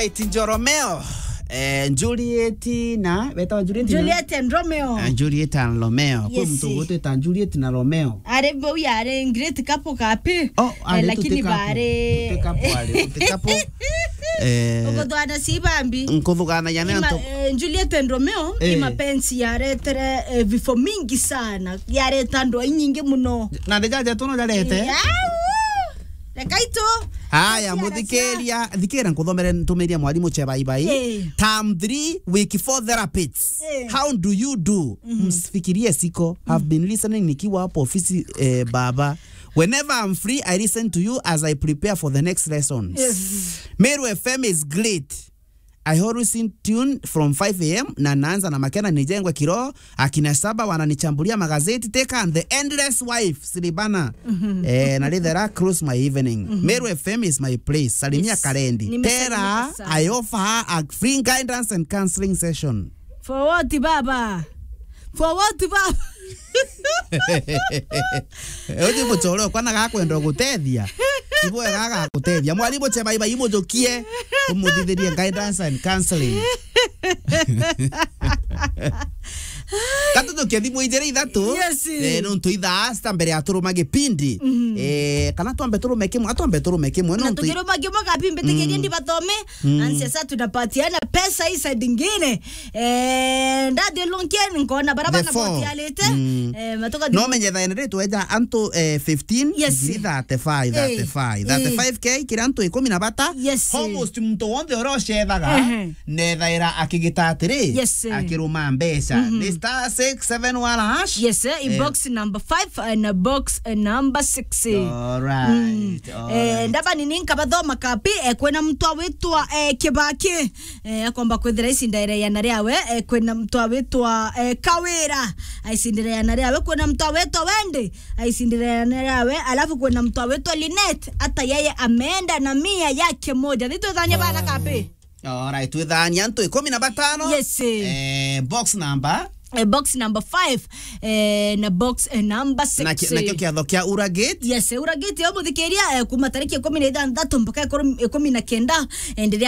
right, Njoromeo. Juliet na beta Juliet and Romeo. Juliet and Romeo. Yes, Kwa mtu wote ta Juliet na Romeo. Are bo yare great couple kapi. Lakini bare. Tutekapo. Ukodwana sibambi. Nkodwana yananto. Juliet and Romeo ni mapenzi yare tere vifo mingi sana. Yare tando nyingi muno. Na deja tono dalete. Lekaito. Haya muthikeria thikera nkuthomere ntumiria mwalimu Chebaibai term 3 week 4 therapists. How do you do? Msifikirie siko. Have been listening nikiwa hapo ofisi baba. Whenever I'm free I listen to you as I prepare for the next lessons. Meru FM is great. I always in tune from 5 a.m. na naanza na Makena Nijengwe Kiroho akina saba wananichambulia magazeti Teka and the Endless Wife Silibana na lidera close my evening. Meru FM is my place. Salimia Karendi. Tera I offer her a free guidance and counseling session. For what baba? For what baba? Oje muchoro kwana gakwenda gutethia. Ibo gaga gutethia. Mwalimu Chebaibai imujokie kumudithiria guidance and counseling. Katuto kiathimu ijere ithatu no ntuitha sta mbere aturuma gipindi kana twambe turume kimwe atwambe turume kimwe no tukirume kimwe kapimbe tegeria ndi bathome ansia sasa tunapatiana pesa hii side nyingine ndade lonken ngona barabara na potialete matoka no menyetha ene tweja antu 15 35k kirantu 17 almost mtu wonde oroshethaga nethaira akigitatiri akiruma mbesa star 671 hash. Yes, in box number 5 and box number 6. All right. Ndaba nini nkabathoma kapi kwena mtu awitwa Kibaki kwamba kwethira isindire ya nariawe kwena mtu awitwa Kawira aisindire ya nariawe kwena mtu awitwa Wende aisindire ya nariawe alafu kwena mtu awitwa Linet hata yeye ameenda na 100 yake moja nito dhanya bana kapi. All right, with anyanto 15. Yes. Box number box number 5 na box number 6 na kio kiathokia Uragate. Yes, Uragate yo muthikeria kuma tariki 16 mpaka 19 endelea